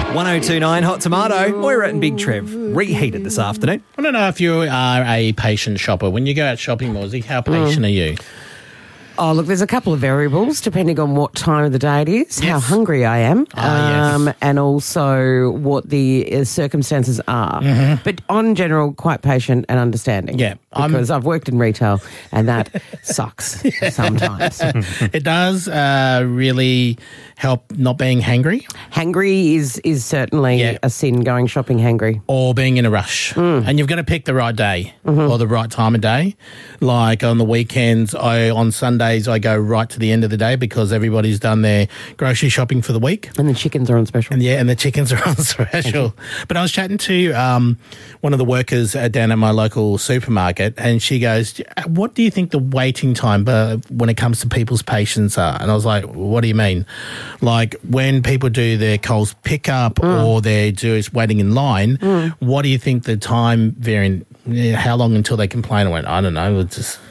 1029 Hot Tomato. Moira and Big Trev reheated this afternoon. I don't know if you are a patient shopper. When you go out shopping, Morsey, how patient are you? Oh, look, there's a couple of variables depending on what time of the day it is, how hungry I am, yes. and also what the circumstances are. But on general, quite patient and understanding. Yeah. Because I've worked in retail and that sucks sometimes. It does really help not being hangry. Hangry is certainly a sin, going shopping hangry. Or being in a rush. And you've got to pick the right day or the right time of day. Like on the weekends, on Sundays, I go right to the end of the day because everybody's done their grocery shopping for the week. And the chickens are on special. And the chickens are on special. But I was chatting to one of the workers down at my local supermarket, and she goes, what do you think the waiting time when it comes to people's patience are? And I was like, what do you mean? Like when people do their Coles pickup or they're just waiting in line, what do you think the time variant, how long until they complain? I went, I don't know,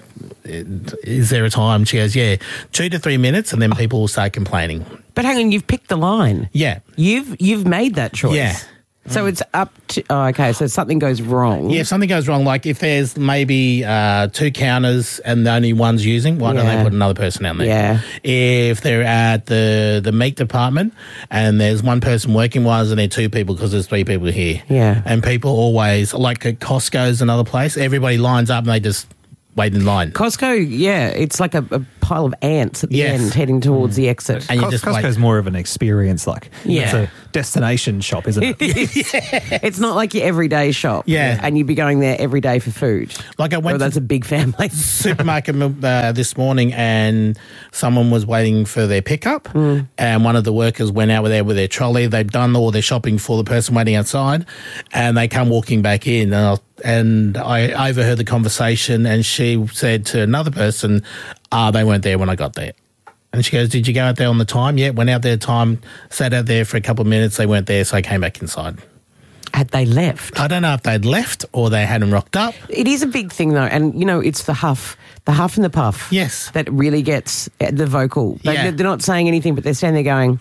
is there a time? She goes, 2 to 3 minutes, and then people will start complaining. But hang on, you've picked the line. Yeah. You've made that choice. Yeah. So it's up to... Oh, okay, so something goes wrong. Yeah, if something goes wrong, like if there's maybe 2 counters and the only one's using, why don't they put another person down there? Yeah. If they're at the meat department and there's one person working, why isn't there 2 people because there's 3 people here? Yeah. And people always, like at Costco's another place, everybody lines up and they just wait in line. Costco, it's like a pile of ants at the end heading towards the exit. And you just Costco's more of an experience, like it's a destination shop, isn't it? It's not like your everyday shop. Yeah. And you'd be going there every day for food. Like I went that's a big family. Supermarket this morning, and someone was waiting for their pickup, and one of the workers went out with their trolley. They'd done all their shopping for the person waiting outside, and they come walking back in, and I overheard the conversation, and she said to another person, they weren't there when I got there. And she goes, did you go out there on the time? Yeah, went out there time, sat out there for a couple of minutes. They weren't there, so I came back inside. Had they left? I don't know if they'd left or they hadn't rocked up. It is a big thing, though, and, it's the huff and the puff. Yes. That really gets the vocal. They're not saying anything, but they're standing there going...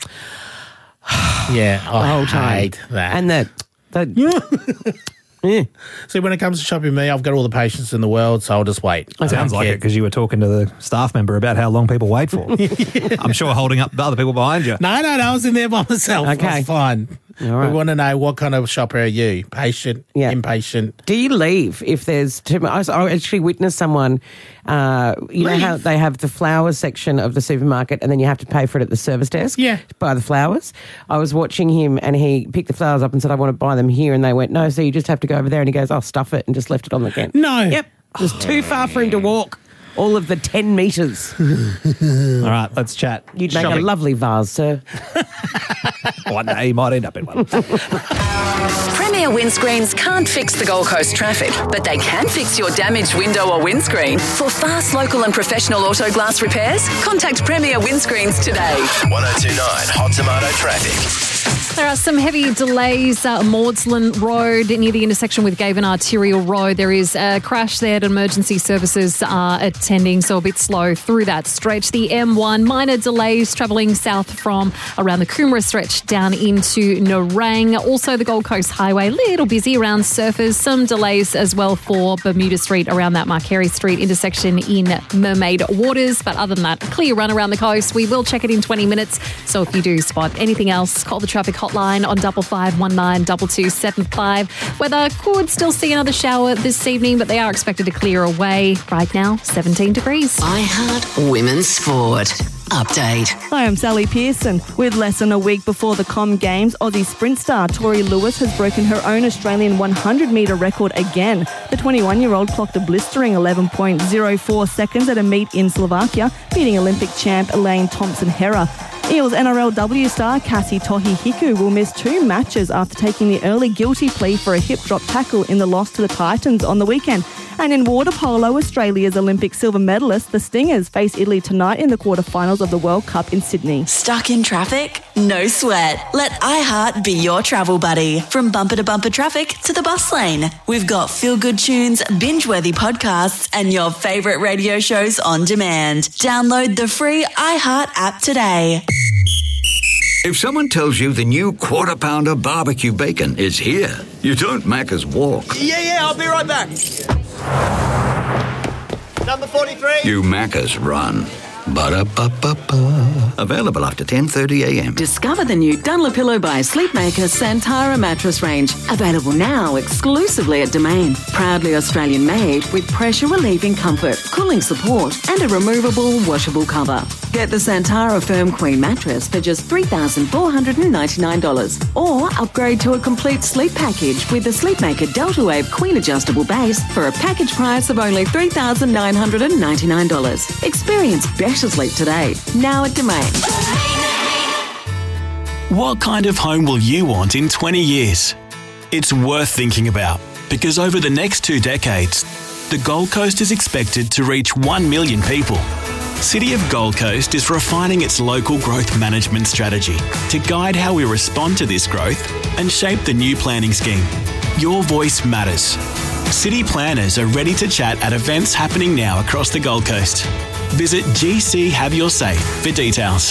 the whole time. I hate that. And that... See, when it comes to shopping me, I've got all the patience in the world, so I'll just wait. It sounds like it because you were talking to the staff member about how long people wait for. I'm sure holding up the other people behind you. No, I was in there by myself. Okay. That's fine. All right. We want to know what kind of shopper are you? Patient, impatient? Do you leave if there's too much? I actually witnessed someone, know how they have the flowers section of the supermarket and then you have to pay for it at the service desk? Yeah. To buy the flowers. I was watching him and he picked the flowers up and said, I want to buy them here. And they went, no, so you just have to go over there. And he goes, I'll stuff it, and just left it on the can. No. Yep. It was too far for him to walk all of the 10 metres. All right, let's chat. You'd make a lovely vase, sir. One day you might end up in one. Premier Windscreens can't fix the Gold Coast traffic, but they can fix your damaged window or windscreen. For fast, local and professional auto glass repairs, contact Premier Windscreens today. 1029 Hot Tomato Traffic. There are some heavy delays Maudslin Road near the intersection with Gavin Arterial Road. There is a crash there that emergency services are attending, so a bit slow through that stretch. The M1, minor delays travelling south from around the Coomera stretch down into Nerang. Also the Gold Coast Highway, a little busy around Surfers. Some delays as well for Bermuda Street around that Marcary Street intersection in Mermaid Waters. But other than that, a clear run around the coast. We will check it in 20 minutes. So if you do spot anything else, call the traffic hotline on 5519 2275. Weather could still see another shower this evening, but they are expected to clear away. Right now, 17 degrees. iHeart Women's Sport Update. Hi, I'm Sally Pearson. With less than a week before the Com Games, Aussie sprint star Tori Lewis has broken her own Australian 100-metre record again. The 21-year-old clocked a blistering 11.04 seconds at a meet in Slovakia, beating Olympic champ Elaine Thompson-Herah. Eels NRLW star Cassie Tohi-Hiku will miss 2 matches after taking the early guilty plea for a hip drop tackle in the loss to the Titans on the weekend. And in water polo, Australia's Olympic silver medalists, the Stingers, face Italy tonight in the quarterfinals of the World Cup in Sydney. Stuck in traffic? No sweat. Let iHeart be your travel buddy. From bumper to bumper traffic to the bus lane. We've got feel-good tunes, binge-worthy podcasts, and your favourite radio shows on demand. Download the free iHeart app today. If someone tells you the new Quarter Pounder barbecue bacon is here, you don't Macca's walk. Yeah, I'll be right back. Number 43. You Macca's run. Ba-da-ba-ba-ba. Available after 10:30 a.m. Discover the new Dunlopillo by Sleepmaker Santara mattress range. Available now exclusively at Domain. Proudly Australian made with pressure relieving comfort, cooling support and a removable washable cover. Get the Santara Firm Queen mattress for just $3,499 or upgrade to a complete sleep package with the Sleepmaker Delta Wave Queen adjustable base for a package price of only $3,999. Experience better sleep today. Now at Domain. What kind of home will you want in 20 years? It's worth thinking about because over the next 2 decades, the Gold Coast is expected to reach 1 million people. City of Gold Coast is refining its local growth management strategy to guide how we respond to this growth and shape the new planning scheme. Your voice matters. City planners are ready to chat at events happening now across the Gold Coast. Visit GC Have Your Say for details.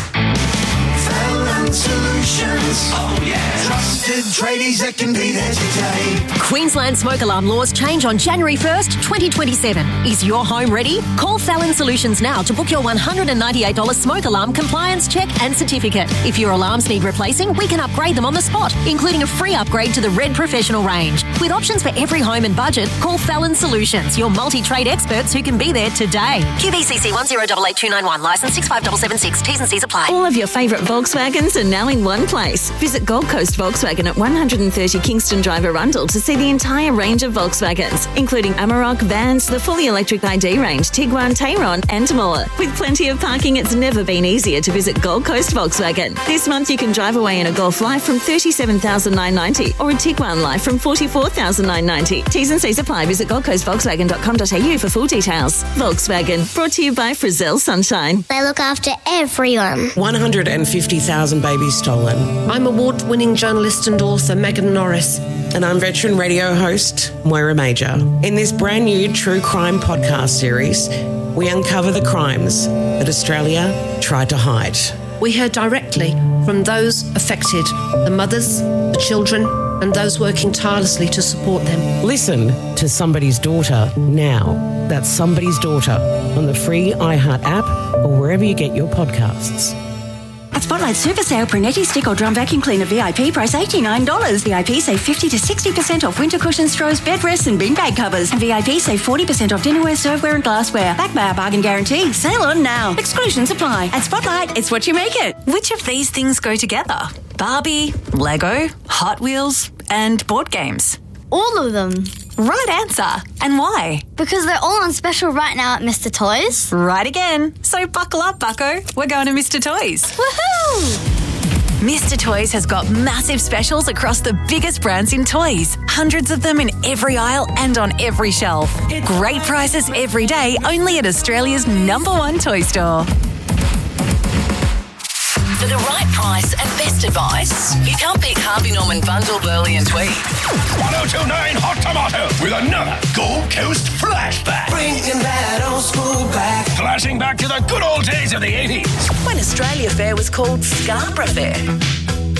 Solutions. Oh yeah. Trusted tradies that can be there today. Queensland smoke alarm laws change on January 1st, 2027. Is your home ready? Call Fallon Solutions now to book your $198 smoke alarm compliance check and certificate. If your alarms need replacing, we can upgrade them on the spot, including a free upgrade to the Red Professional range. With options for every home and budget, call Fallon Solutions, your multi-trade experts who can be there today. QBCC 1088291, licence 65776. T's and C's apply. All of your favourite Volkswagens are now in one place. Visit Gold Coast Volkswagen at 130 Kingston Drive, Arundel to see the entire range of Volkswagens, including Amarok, Vans, the fully electric ID range, Tiguan, Tayron and more. With plenty of parking, it's never been easier to visit Gold Coast Volkswagen. This month you can drive away in a Golf Life from $37,990 or a Tiguan Life from $44,990. T's and C's apply. Visit goldcoastvolkswagen.com.au for full details. Volkswagen, brought to you by Frizzell Sunshine. They look after everyone. 150,000 babies stolen. I'm award-winning journalist and author Megan Norris. And I'm veteran radio host Moira Major. In this brand new true crime podcast series, we uncover the crimes that Australia tried to hide. We heard directly from those affected, the mothers, the children, and those working tirelessly to support them. Listen to Somebody's Daughter now. That's Somebody's Daughter on the free iHeart app or wherever you get your podcasts. At Spotlight Super Sale, Brunetti Stick or Drum Vacuum Cleaner VIP price $89. VIP save 50 to 60% off winter cushions, straws, bed rests and beanbag covers. And VIP save 40% off dinnerware, serveware and glassware. Backed by our bargain guarantee. Sale on now. Exclusions apply. At Spotlight, it's what you make it. Which of these things go together? Barbie, Lego, Hot Wheels, and board games? All of them. Right answer. And why? Because they're all on special right now at Mr. Toys. Right again. So buckle up, bucko. We're going to Mr. Toys. Woohoo! Mr. Toys has got massive specials across the biggest brands in toys. Hundreds of them in every aisle and on every shelf. Great prices every day, only at Australia's #1 toy store. For the right price and best advice, you can't pick Harvey Norman Bundle, Burley and Tweed. 1029 Hot Tomato with another Gold Coast flashback. Bringing that old school back. Flashing back to the good old days of the 80s. When Australia Fair was called Scarborough Fair.